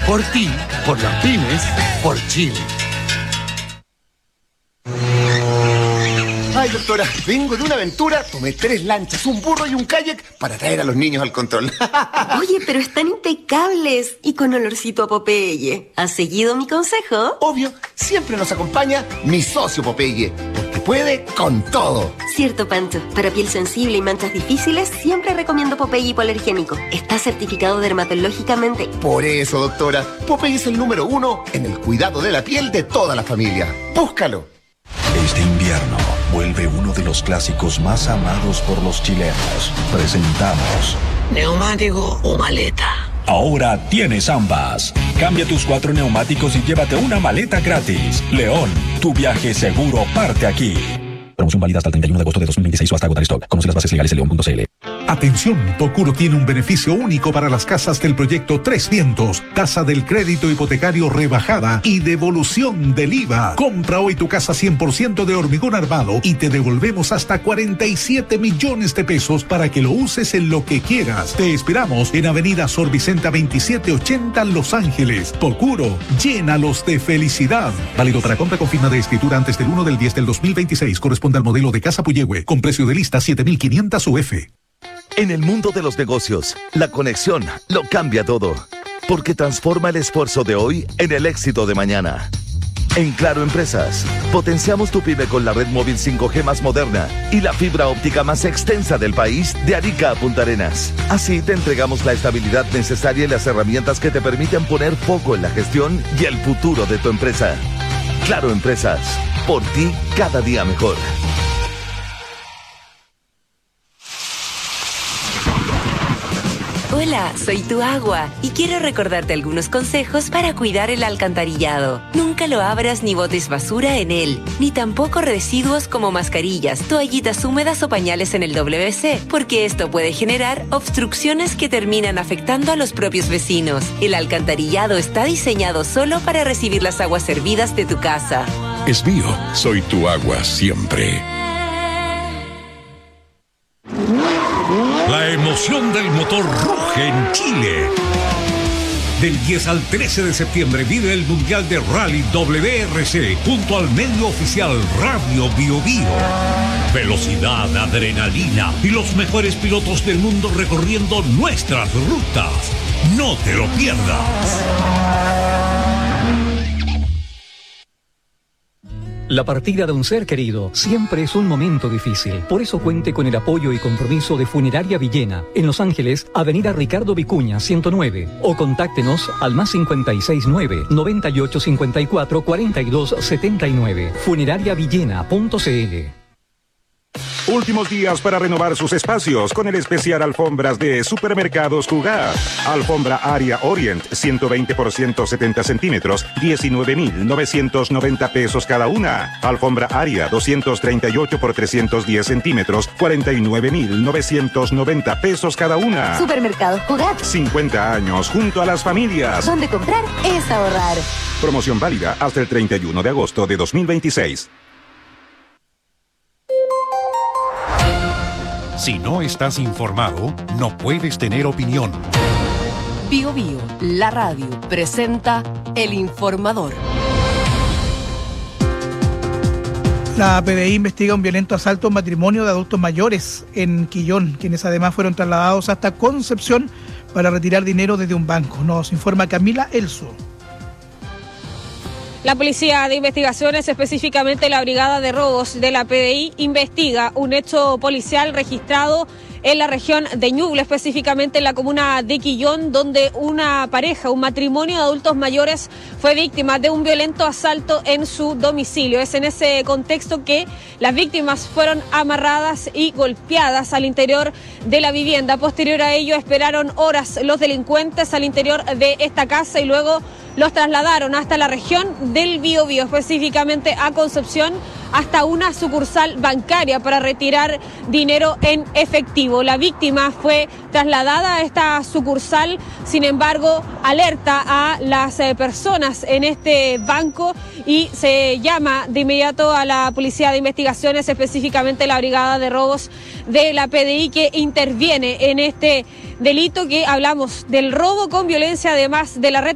Por ti, por las pymes, por Chile. Ay, doctora, vengo de una aventura, tomé 3 lanchas, un burro y un kayak para traer a los niños al control. Oye, pero están impecables y con olorcito a Popeye. ¿Has seguido mi consejo? Obvio, siempre nos acompaña mi socio Popeye, porque puede con todo. Cierto, Pancho. Para piel sensible y manchas difíciles, siempre recomiendo Popeye hipoalergénico. Está certificado dermatológicamente. Por eso, doctora, Popeye es el número 1 en el cuidado de la piel de toda la familia. Búscalo. Este invierno vuelve uno de los clásicos más amados por los chilenos. Presentamos ¿neumático o maleta? Ahora tienes ambas. Cambia tus 4 neumáticos y llévate una maleta gratis. León, tu viaje seguro parte aquí. Promoción válida hasta el 31 de agosto de 2026 o hasta agotar stock. Conoce las bases legales en leon.cl. Atención, Procuro tiene un beneficio único para las casas del proyecto Tres Vientos. Tasa del crédito hipotecario rebajada y devolución del IVA. Compra hoy tu casa 100% de hormigón armado y te devolvemos hasta 47 millones de pesos para que lo uses en lo que quieras. Te esperamos en Avenida Sor Vicenta 2780 Los Ángeles. Procuro, llénalos de felicidad. Válido para compra con firma de escritura antes del 1/10 del 2026. Corresponde al modelo de casa Puyehue con precio de lista 7.500 UF. En el mundo de los negocios, la conexión lo cambia todo, porque transforma el esfuerzo de hoy en el éxito de mañana. En Claro Empresas, potenciamos tu pyme con la red móvil 5G más moderna y la fibra óptica más extensa del país, de Arica a Punta Arenas. Así te entregamos la estabilidad necesaria y las herramientas que te permiten poner foco en la gestión y el futuro de tu empresa. Claro Empresas, por ti cada día mejor. Hola, soy tu agua y quiero recordarte algunos consejos para cuidar el alcantarillado. Nunca lo abras ni botes basura en él, ni tampoco residuos como mascarillas, toallitas húmedas o pañales en el WC, porque esto puede generar obstrucciones que terminan afectando a los propios vecinos. El alcantarillado está diseñado solo para recibir las aguas hervidas de tu casa. Es mío, soy tu agua siempre. La emoción del motor ruge en Chile. Del 10 al 13 de septiembre vive el Mundial de Rally WRC junto al medio oficial Radio Bio Bio. Velocidad, adrenalina y los mejores pilotos del mundo recorriendo nuestras rutas. No te lo pierdas. La partida de un ser querido siempre es un momento difícil. Por eso cuente con el apoyo y compromiso de Funeraria Villena, en Los Ángeles, Avenida Ricardo Vicuña, 109. O contáctenos al +569 9854 4279. Funerariavillena.cl. Últimos días para renovar sus espacios con el especial Alfombras de Supermercados Jugar. Alfombra Aria Orient, 120 por 170 centímetros, 19,990 pesos cada una. Alfombra Aria, 238 por 310 centímetros, 49,990 pesos cada una. Supermercados Jugar. 50 años junto a las familias. Donde comprar es ahorrar. Promoción válida hasta el 31 de agosto de 2026. Si no estás informado, no puedes tener opinión. Bio Bio, la radio, presenta El Informador. La PDI investiga un violento asalto a un matrimonio de adultos mayores en Quillón, quienes además fueron trasladados hasta Concepción para retirar dinero desde un banco. Nos informa Camila Elso. La Policía de Investigaciones, específicamente la Brigada de Robos de la PDI, investiga un hecho policial registrado en la región de Ñuble, específicamente en la comuna de Quillón, donde una pareja, un matrimonio de adultos mayores, fue víctima de un violento asalto en su domicilio. Es en ese contexto que las víctimas fueron amarradas y golpeadas al interior de la vivienda. Posterior a ello, esperaron horas los delincuentes al interior de esta casa y luego los trasladaron hasta la región del Biobío, específicamente a Concepción, hasta una sucursal bancaria para retirar dinero en efectivo. La víctima fue trasladada a esta sucursal, sin embargo, alerta a las personas en este banco y se llama de inmediato a la Policía de Investigaciones, específicamente la Brigada de Robos de la PDI, que interviene en este delito que hablamos del robo con violencia, además de la red